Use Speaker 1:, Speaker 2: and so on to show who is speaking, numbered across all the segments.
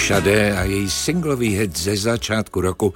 Speaker 1: Sade a její singlový hit ze začátku roku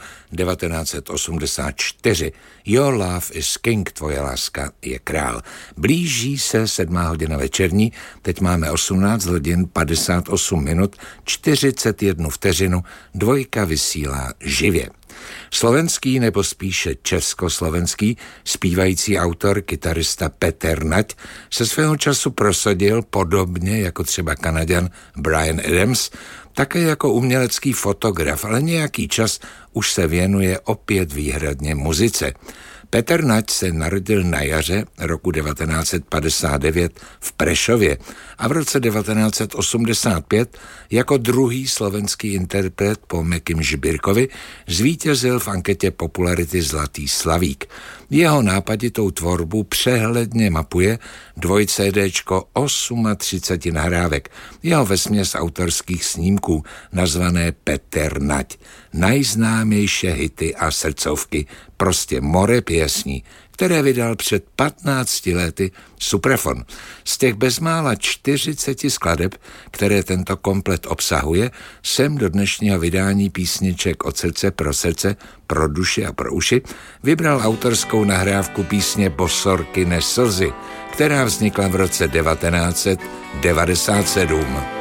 Speaker 1: 1984. Your love is king, tvoje láska je král. Blíží se 7 hodina večerní, teď máme 18 hodin 58 minut 41 vteřinu, Dvojka vysílá živě. Slovenský nebo spíše československý zpívající autor, kytarista Peter Nať se svého času prosadil podobně jako třeba Kanaďan Bryan Adams, také jako umělecký fotograf, ale nějaký čas už se věnuje opět výhradně muzice. Peter Nať se narodil na jaře roku 1959 v Prešově a v roce 1985 jako druhý slovenský interpret po Mekim Žbírkovi zvítězil v anketě popularity Zlatý slavík. Jeho nápaditou tvorbu přehledně mapuje 2CD 38 nahrávek, jeho vesměs autorských snímků nazvané Peter Nať. Najznámější hity a srdcovky, prostě more pěsní, které vydal před 15 lety Suprafon. Z těch bezmála 40 skladeb, které tento komplet obsahuje, jsem do dnešního vydání písniček Od srdce, pro duši a pro uši vybral autorskou nahrávku písně Bosorky neslzy, která vznikla v roce 1997.